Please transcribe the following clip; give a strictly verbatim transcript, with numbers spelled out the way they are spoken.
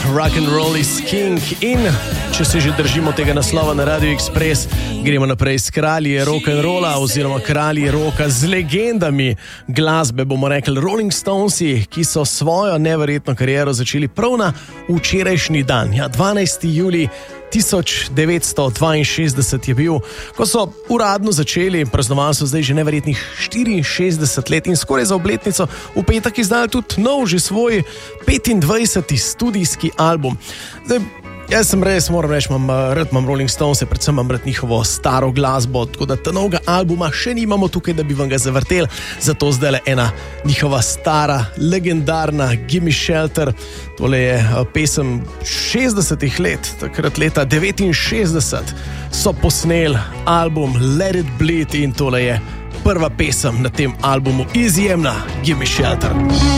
Rock and Roll is King. In če se že držimo tega naslova na Radio Express, gremo naprej s kralji rock and rolla oziroma kralji roka z legendami glasbe, bomo rekli Rolling Stonesi, ki so svojo neverjetno kariero začeli prav na včerajšnji dan. Ja, dvanajsti julij tisoč devetsto dvainšestdeset je bil, ko so uradno začeli, praznovali so zdaj že neverjetnih štiriinšestdeset let in skoraj za obletnico v petek izdali tudi nov, že svoj petindvajseti studijski album. Zdaj, jaz sem res, moram reči, imam, rad imam Rolling Stonese, predvsem imam rad njihovo staro glasbo, tako da ta novega albuma še nimamo tukaj, da bi vam ga zavrtel, zato zdaj le ena njihova stara, legendarna Gimme Shelter. Tole je pesem šestdesetih let, takrat leta devetinšestdeset so posneli album Let It Bleed in tole je prva pesem na tem albumu, izjemna Gimme Shelter.